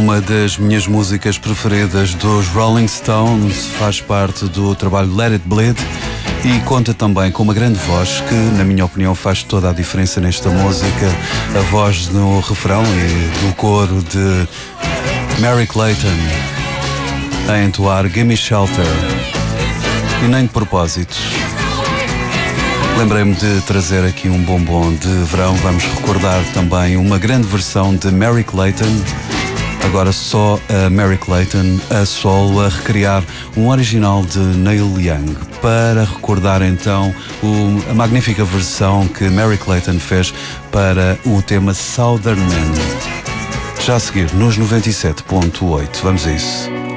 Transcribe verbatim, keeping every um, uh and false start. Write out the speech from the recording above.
uma das minhas músicas preferidas dos Rolling Stones, faz parte do trabalho Let It Bleed e conta também com uma grande voz que, na minha opinião, faz toda a diferença nesta música. A voz no refrão e do coro de Mary Clayton a entoar Gimme Shelter. E nem de propósito. Lembrei-me de trazer aqui um bombom de verão. Vamos recordar também uma grande versão de Mary Clayton. Agora só a Mary Clayton a solo a recriar um original de Neil Young. Para recordar então o, a magnífica versão que Mary Clayton fez para o tema Southern Man. Já a seguir, nos noventa e sete ponto oito. Vamos a isso.